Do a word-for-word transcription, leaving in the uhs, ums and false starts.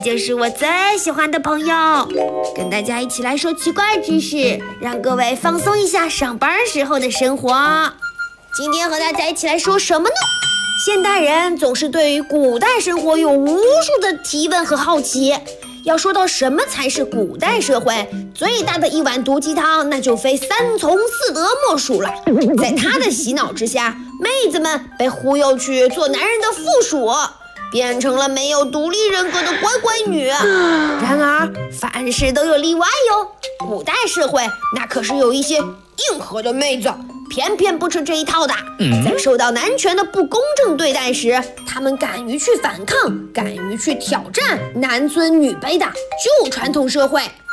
就是我最喜欢的朋友，跟大家一起来说奇怪知识，让各位放松一下上班时候的生活。今天和大家一起来说什么呢？现代人总是对于古代生活有无数的提问和好奇。要说到什么才是古代社会，最大的一碗毒鸡汤，那就非三从四德莫属了。在他的洗脑之下，妹子们被忽悠去做男人的附属，变成了没有独立人格的乖乖女。然而凡事都有例外哟，古代社会那可是有一些硬核的妹子，偏偏不吃这一套的。在受到男权的不公正对待时，他们敢于去反抗，敢于去挑战男尊女卑的旧传统社会。